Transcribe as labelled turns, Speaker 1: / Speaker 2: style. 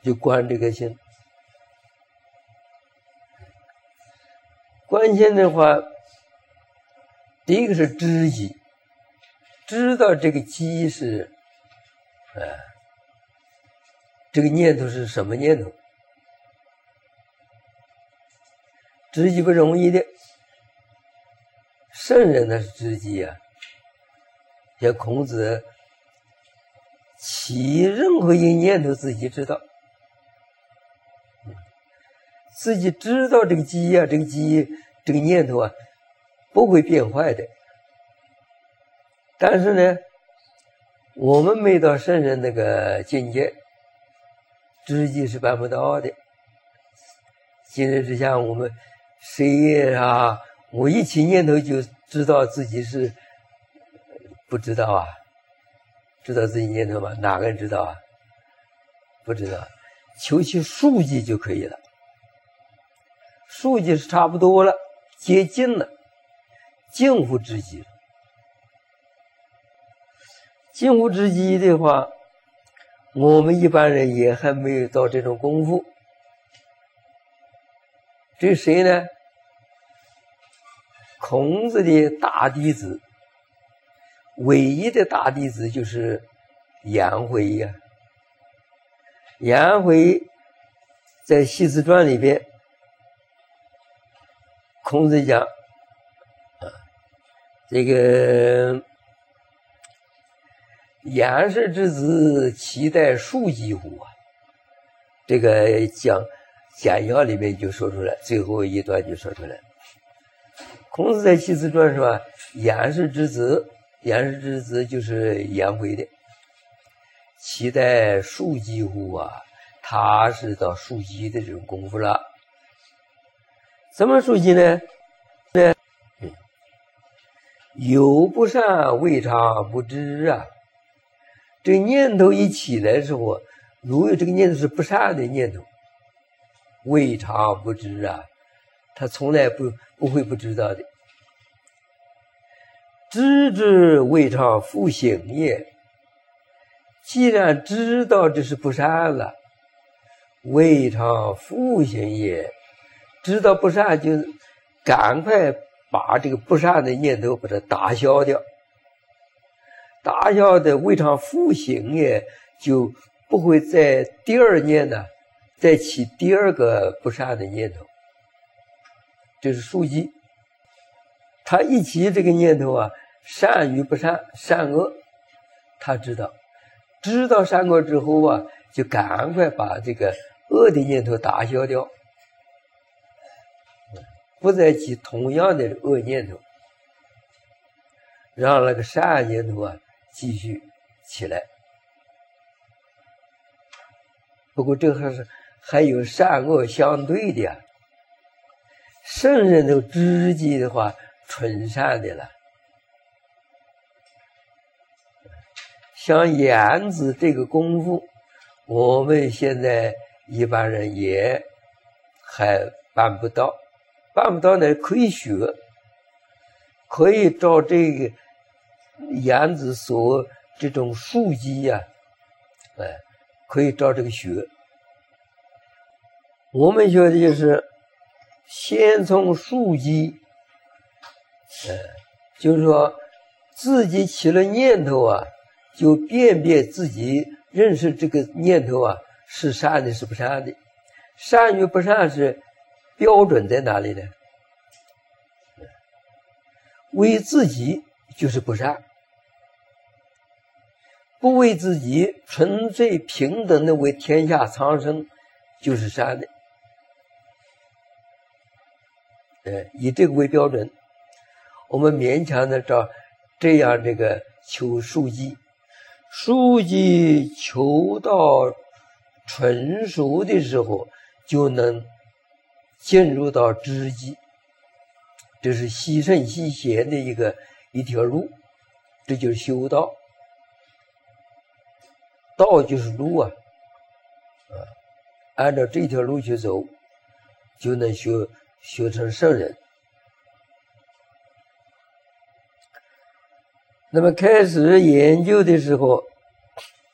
Speaker 1: 就观这个心。观心的话，第一个是知机，知道这个机是，这个念头是什么念头？知机不容易的，圣人那是知机啊。像孔子，起任何一个念头自己知道，自己知道这个机啊，这个念头啊，不会变坏的。但是呢，我们没到圣人那个境界，知机是办不到的。今日之下，我们谁啊？我一起念头就知道自己是不知道啊？知道自己念头吗？哪个人知道啊？不知道，求其数计就可以了。数计是差不多了，接近了，近乎知机。近乎知机的话，我们一般人也还没有到这种功夫。这是谁呢？孔子的大弟子，唯一的大弟子就是颜回呀。颜回在《系辞传》里边，孔子讲这个颜氏之子，其待庶几乎啊？这个讲简要里面就说出来，最后一段就说出来。孔子在《系辞传》是吧？颜氏之子，颜氏之子就是颜回的，其待庶几乎啊？他是到庶几的这种功夫了。怎么庶几呢？有不善，未尝不知啊。这念头一起来的时候，如果这个念头是不善的念头，未尝不知啊，他从来不会不知道的。知之未尝复醒也。既然知道这是不善了，未尝复醒也，知道不善就赶快把这个不善的念头把它打消掉。打消的未尝复醒也，就不会在第二念呢再起第二个不善的念头。这是庶几。他一起这个念头啊，善与不善，善恶，他知道善恶之后啊，就赶快把这个恶的念头打消掉，不再起同样的恶念头，让那个善念头啊继续起来。不过这还有善恶相对的呀。圣人的知机的话，纯善的了。像颜子这个功夫，我们现在一般人也还办不到。办不到呢，可以学，可以照这个颜子所这种庶几呀，可以照这个学。我们学的就是先从庶几，就是说自己起了念头啊，就辨别自己认识这个念头啊是善的是不善的，善与不善是标准在哪里呢？为自己就是不善，不为自己纯粹平等的为天下苍生就是善的。以这个为标准，我们勉强的照这样这个求庶几，庶几求到纯熟的时候，就能进入到知机。这是惜圣惜贤的一条路，这就是修道。道就是路啊，按照这条路去走，就能学成圣人。那么开始研究的时候，